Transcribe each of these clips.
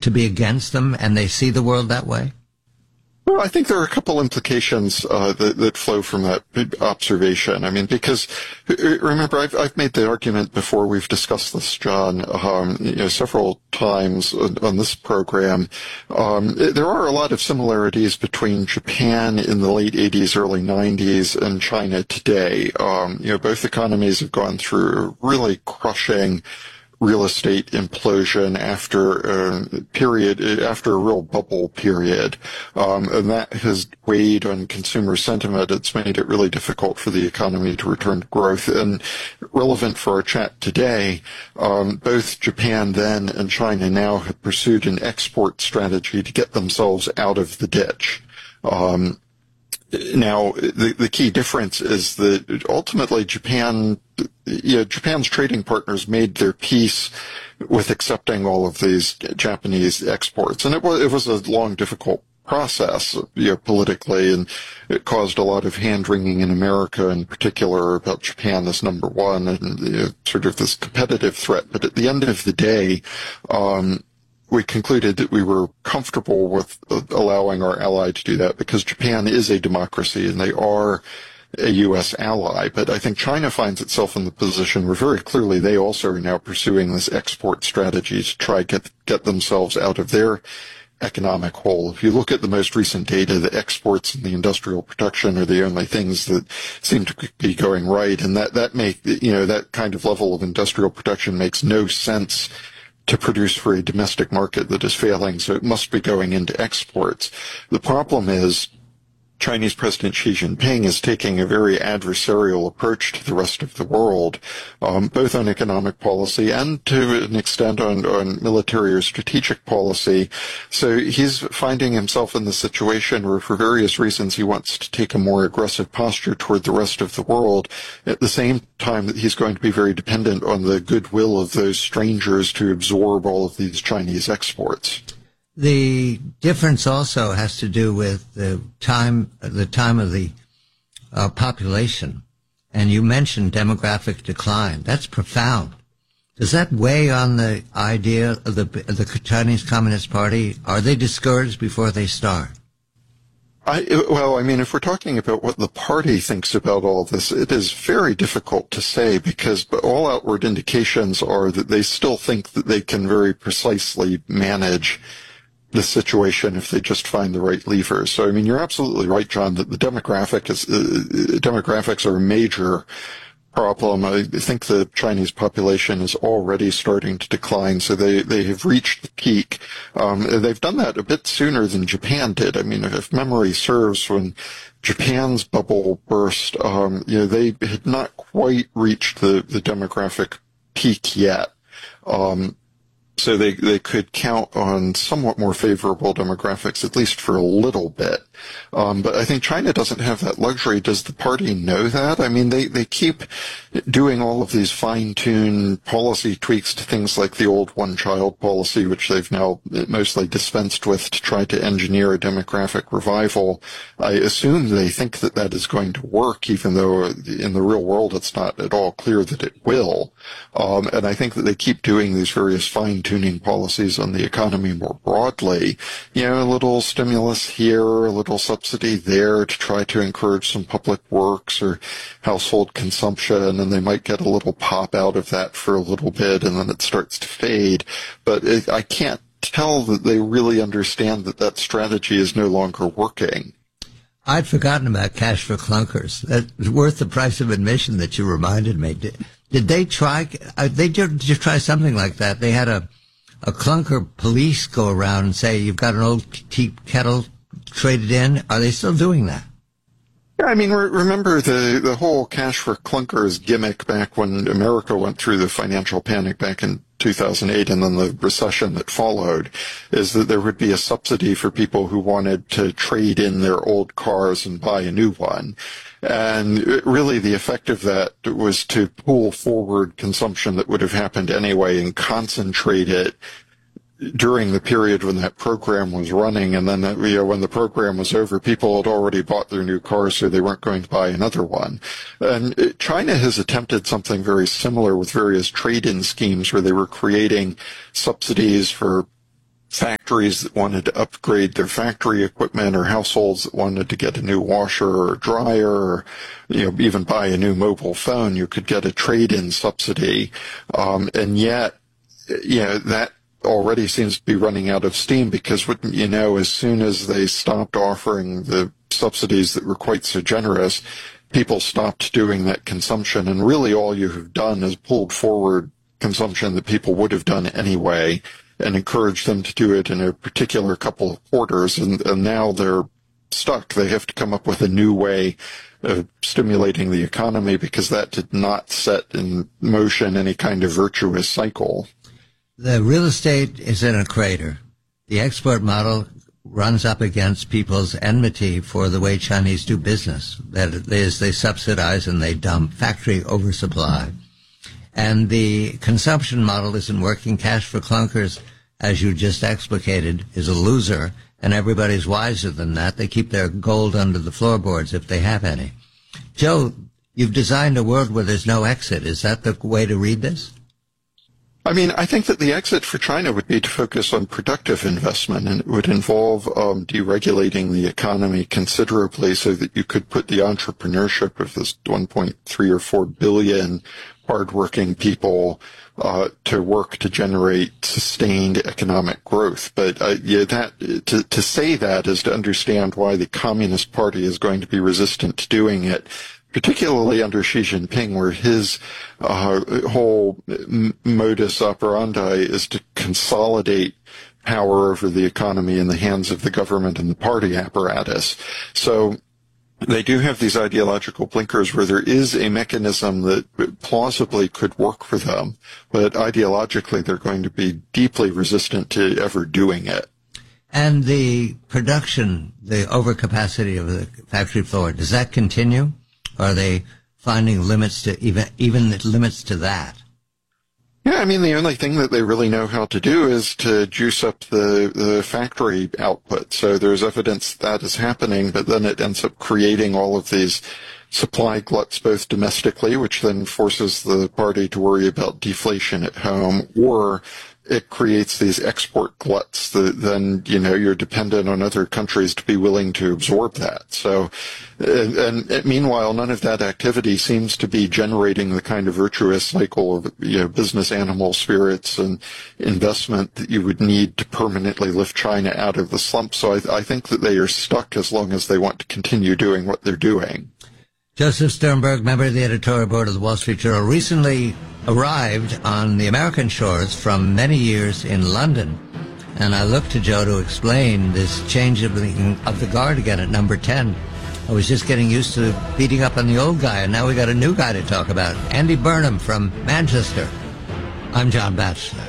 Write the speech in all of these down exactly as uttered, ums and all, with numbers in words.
to be against them, and they see the world that way? Well, I think there are a couple implications uh, that, that flow from that observation. I mean, because remember, I've, I've made the argument before. We've discussed this, John, um, you know, several times on, on this program. Um, there are a lot of similarities between Japan in the late eighties, early nineties, and China today. Um, you know, both economies have gone through a really crushing real estate implosion after a period, after a real bubble period. Um, and that has weighed on consumer sentiment. It's made it really difficult for the economy to return to growth. And relevant for our chat today, um, both Japan then and China now have pursued an export strategy to get themselves out of the ditch. Um, Now, the, the key difference is that ultimately Japan, you know, Japan's trading partners made their peace with accepting all of these Japanese exports. And it was, it was a long, difficult process, you know, politically, and it caused a lot of hand-wringing in America in particular about Japan as number one and, you know, sort of this competitive threat. But at the end of the day, um, we concluded that we were comfortable with allowing our ally to do that because Japan is a democracy and they are a U S ally. But I think China finds itself in the position where very clearly they also are now pursuing this export strategy to try to get, get themselves out of their economic hole. If you look at the most recent data, the exports and the industrial production are the only things that seem to be going right. And that, that make, you know, that kind of level of industrial production makes no sense to produce for a domestic market that is failing, so it must be going into exports. The problem is Chinese President Xi Jinping is taking a very adversarial approach to the rest of the world, um, both on economic policy and to an extent on, on military or strategic policy. So he's finding himself in the situation where for various reasons he wants to take a more aggressive posture toward the rest of the world, at the same time that he's going to be very dependent on the goodwill of those strangers to absorb all of these Chinese exports. The difference also has to do with the time, the time of the uh, population. And you mentioned demographic decline. That's profound. Does that weigh on the idea of the, of the Chinese Communist Party? Are they discouraged before they start? I, well, I mean, if we're talking about what the party thinks about all of this, it is very difficult to say because all outward indications are that they still think that they can very precisely manage the situation if they just find the right levers. So, I mean, you're absolutely right, John, that the demographic is, uh, demographics are a major problem. I think the Chinese population is already starting to decline, so they, they have reached the peak. Um, they've done that a bit sooner than Japan did. I mean, if memory serves, when Japan's bubble burst, um, you know, they had not quite reached the, the demographic peak yet. Um, So they, they could count on somewhat more favorable demographics, at least for a little bit. Um, but I think China doesn't have that luxury. Does the party know that? I mean, they, they keep doing all of these fine-tuned policy tweaks to things like the old one-child policy, which they've now mostly dispensed with to try to engineer a demographic revival. I assume they think that that is going to work, even though in the real world it's not at all clear that it will. Um, and I think that they keep doing these various fine tuning policies on the economy more broadly. You know, a little stimulus here, a little subsidy there to try to encourage some public works or household consumption, and they might get a little pop out of that for a little bit, and then it starts to fade. But it, I can't tell that they really understand that that strategy is no longer working. I'd forgotten about cash for clunkers. That's worth the price of admission that you reminded me. Did, did they try, uh, they did just try something like that. They had a, a clunker police go around and say, you've got an old tea kettle traded in. Are they still doing that? Yeah, I mean, re- remember the, the whole cash for clunkers gimmick back when America went through the financial panic back in two thousand eight and then the recession that followed, is that there would be a subsidy for people who wanted to trade in their old cars and buy a new one. And really the effect of that was to pull forward consumption that would have happened anyway and concentrate it during the period when that program was running. And then, you know, when the program was over, people had already bought their new cars, so they weren't going to buy another one. And China has attempted something very similar with various trade-in schemes where they were creating subsidies for factories that wanted to upgrade their factory equipment, or households that wanted to get a new washer or dryer, or, you know, even buy a new mobile phone. You could get a trade-in subsidy. Um, and yet, you know, that already seems to be running out of steam, because, wouldn't you know, as soon as they stopped offering the subsidies that were quite so generous, people stopped doing that consumption. And really all you have done is pulled forward consumption that people would have done anyway, and encourage them to do it in a particular couple of quarters, and, and now they're stuck. They have to come up with a new way of stimulating the economy, because that did not set in motion any kind of virtuous cycle. The real estate is in a crater. The export model runs up against people's enmity for the way Chinese do business. That is, they subsidize and they dump factory oversupply. And the consumption model isn't working. Cash for clunkers, as you just explicated, is a loser, and everybody's wiser than that. They keep their gold under the floorboards if they have any. Joe, you've designed a world where there's no exit. Is that the way to read this? I mean, I think that the exit for China would be to focus on productive investment, and it would involve um, deregulating the economy considerably so that you could put the entrepreneurship of this one point three or four billion hardworking people uh, to work to generate sustained economic growth. But uh, yeah, that to, to say that is to understand why the Communist Party is going to be resistant to doing it, particularly under Xi Jinping, where his uh, whole modus operandi is to consolidate power over the economy in the hands of the government and the party apparatus. So they do have these ideological blinkers where there is a mechanism that plausibly could work for them, but ideologically they're going to be deeply resistant to ever doing it. And the production, the overcapacity of the factory floor, does that continue? Are they finding limits to even even limits to that? Yeah, I mean, the only thing that they really know how to do is to juice up the, the factory output. So there's evidence that is happening, but then it ends up creating all of these supply gluts both domestically, which then forces the party to worry about deflation at home, or it creates these export gluts that then, you know, you're dependent on other countries to be willing to absorb that. So, and, and meanwhile, none of that activity seems to be generating the kind of virtuous cycle of, you know, business animal spirits and investment that you would need to permanently lift China out of the slump. So I, I think that they are stuck as long as they want to continue doing what they're doing. Joseph Sternberg, member of the editorial board of the Wall Street Journal, recently arrived on the American shores from many years in London. And I looked to Joe to explain this change of the, of the guard again at number ten. I was just getting used to beating up on the old guy, and now we got a new guy to talk about. Andy Burnham from Manchester. I'm John Batchelor.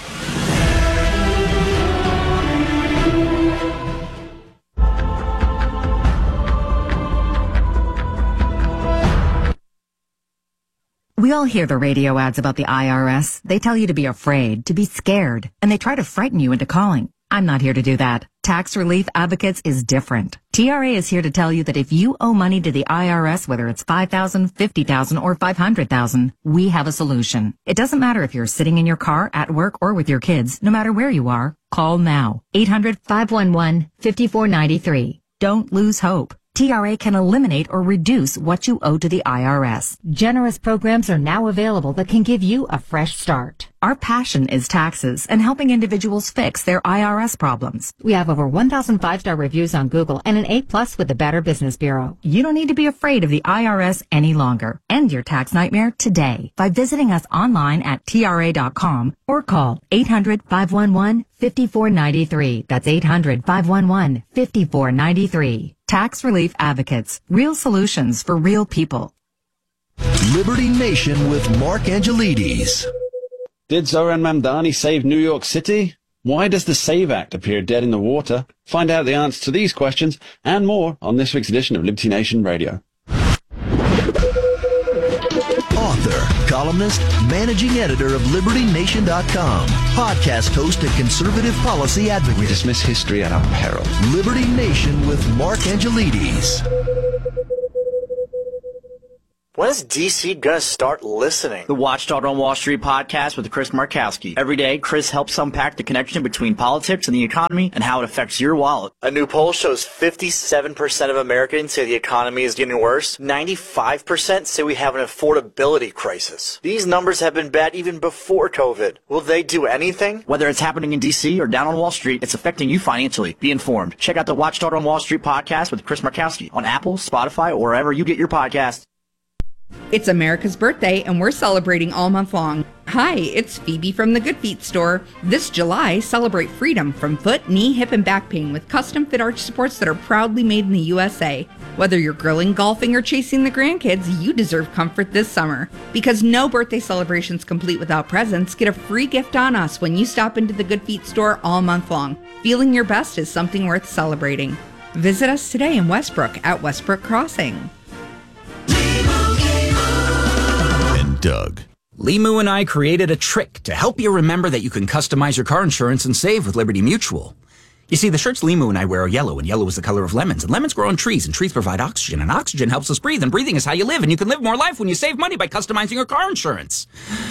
We all hear the radio ads about the I R S. They tell you to be afraid, to be scared, and they try to frighten you into calling. I'm not here to do that. Tax Relief Advocates is different. T R A is here to tell you that if you owe money to the I R S, whether it's five thousand dollars, fifty thousand dollars, or five hundred thousand dollars, we have a solution. It doesn't matter if you're sitting in your car, at work, or with your kids. No matter where you are, call now. eight hundred, five one one, five four nine three. Don't lose hope. T R A can eliminate or reduce what you owe to the I R S. Generous programs are now available that can give you a fresh start. Our passion is taxes and helping individuals fix their I R S problems. We have over one thousand five-star reviews on Google and an A plus with the Better Business Bureau. You don't need to be afraid of the I R S any longer. End your tax nightmare today by visiting us online at T R A dot com or call eight hundred, five one one, five four nine three. That's eight hundred, five one one, five four nine three. Tax Relief Advocates. Real solutions for real people. Liberty Nation with Mark Angelides. Did Zoran Mamdani save New York City? Why does the SAVE Act appear dead in the water? Find out the answer to these questions and more on this week's edition of Liberty Nation Radio. Author, columnist, managing editor of Liberty Nation dot com, podcast host and conservative policy advocate. We dismiss history at our peril. Liberty Nation with Mark Angelides. When is D C gonna start listening? The Watchdog on Wall Street podcast with Chris Markowski. Every day, Chris helps unpack the connection between politics and the economy and how it affects your wallet. A new poll shows fifty-seven percent of Americans say the economy is getting worse. ninety-five percent say we have an affordability crisis. These numbers have been bad even before COVID. Will they do anything? Whether it's happening in D C or down on Wall Street, it's affecting you financially. Be informed. Check out the Watchdog on Wall Street podcast with Chris Markowski on Apple, Spotify, or wherever you get your podcasts. It's America's birthday, and we're celebrating all month long. Hi, it's Phoebe from the Good Feet store. This July, celebrate freedom from foot, knee, hip, and back pain with custom fit arch supports that are proudly made in the U S A. Whether you're grilling, golfing, or chasing the grandkids, you deserve comfort this summer. Because no birthday celebration's complete without presents, get a free gift on us when you stop into the Good Feet store all month long. Feeling your best is something worth celebrating. Visit us today in Westbrook at Westbrook Crossing. Doug. Limu and I created a trick to help you remember that you can customize your car insurance and save with Liberty Mutual. You see, the shirts Limu and I wear are yellow, and yellow is the color of lemons, and lemons grow on trees, and trees provide oxygen, and oxygen helps us breathe, and breathing is how you live, and you can live more life when you save money by customizing your car insurance.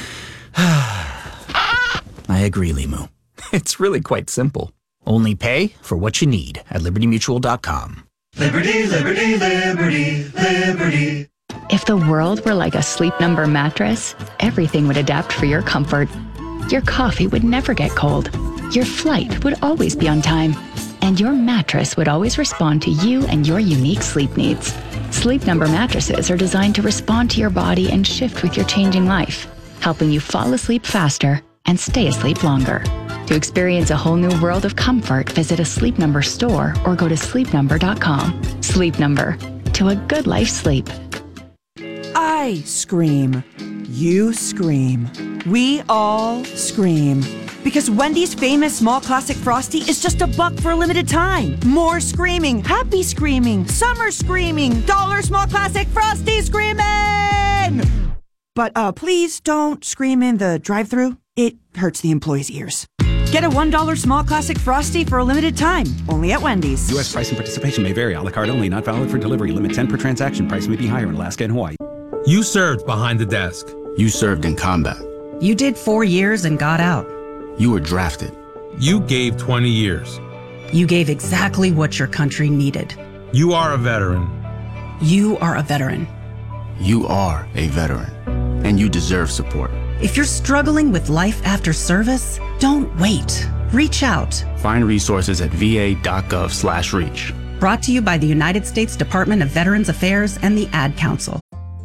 I agree, Limu. It's really quite simple. Only pay for what you need at liberty mutual dot com. Liberty, liberty, liberty, liberty. If the world were like a Sleep Number mattress, everything would adapt for your comfort. Your coffee would never get cold. Your flight would always be on time. And your mattress would always respond to you and your unique sleep needs. Sleep Number mattresses are designed to respond to your body and shift with your changing life, helping you fall asleep faster and stay asleep longer. To experience a whole new world of comfort, visit a Sleep Number store or go to sleep number dot com. Sleep Number. To a good life sleep. I scream. You scream. We all scream. Because Wendy's famous small classic Frosty is just a buck for a limited time. More screaming, happy screaming, summer screaming, dollar small classic Frosty screaming! But uh, please don't scream in the drive-thru. It hurts the employees' ears. Get a one dollar small classic Frosty for a limited time, only at Wendy's. U S price and participation may vary. A la carte only, not valid for delivery. Limit ten per transaction. Price may be higher in Alaska and Hawaii. You served behind the desk. You served in combat. You did four years and got out. You were drafted. You gave twenty years. You gave exactly what your country needed. You are a veteran. You are a veteran. You are a veteran. And you deserve support. If you're struggling with life after service, don't wait. Reach out. Find resources at v a dot gov slash reach. Brought to you by the United States Department of Veterans Affairs and the Ad Council.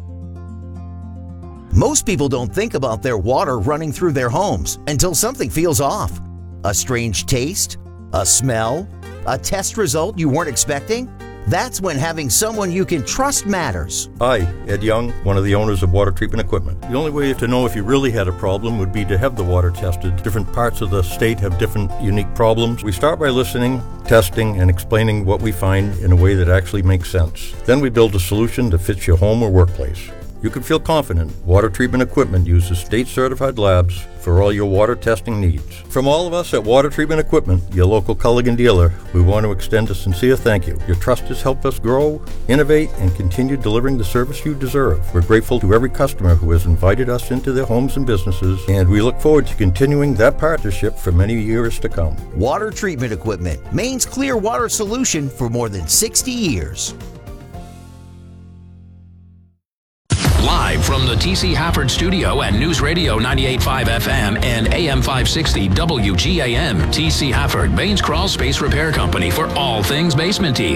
Most people don't think about their water running through their homes until something feels off. A strange taste? A smell? A test result you weren't expecting? That's when having someone you can trust matters. Hi, Ed Young, one of the owners of Water Treatment Equipment. The only way to know if you really had a problem would be to have the water tested. Different parts of the state have different unique problems. We start by listening, testing, and explaining what we find in a way that actually makes sense. Then we build a solution that fits your home or workplace. You can feel confident Water Treatment Equipment uses state-certified labs for all your water testing needs. From all of us at Water Treatment Equipment, your local Culligan dealer, we want to extend a sincere thank you. Your trust has helped us grow, innovate, and continue delivering the service you deserve. We're grateful to every customer who has invited us into their homes and businesses, and we look forward to continuing that partnership for many years to come. Water Treatment Equipment, Maine's clear water solution for more than sixty years. Live from the T C Hafford Studio at News Radio ninety-eight point five F M and A M five sixty W G A M, T C Hafford, Baines Crawl Space Repair Company for all things basement-y.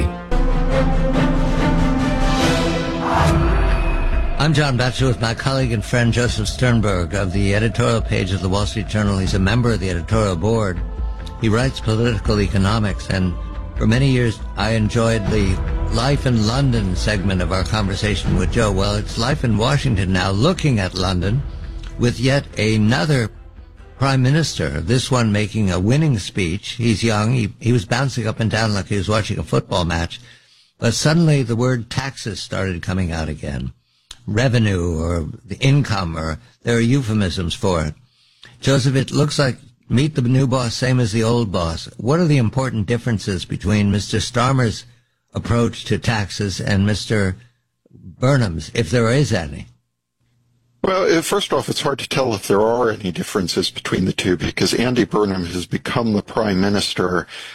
I'm John Batchelor with my colleague and friend Joseph Sternberg of the editorial page of the Wall Street Journal. He's a member of the editorial board. He writes political economics, and for many years I enjoyed the Life in London segment of our conversation with Joe. Well, it's Life in Washington now, looking at London with yet another prime minister, this one making a winning speech. He's young. He, he was bouncing up and down like he was watching a football match. But suddenly the word taxes started coming out again. Revenue or the income, or there are euphemisms for it. Joseph, it looks like meet the new boss, same as the old boss. What are the important differences between Mister Starmer's approach to taxes and Mister Burnhams, if there is any? Well, first off, it's hard to tell if there are any differences between the two because Andy Burnham has become the prime minister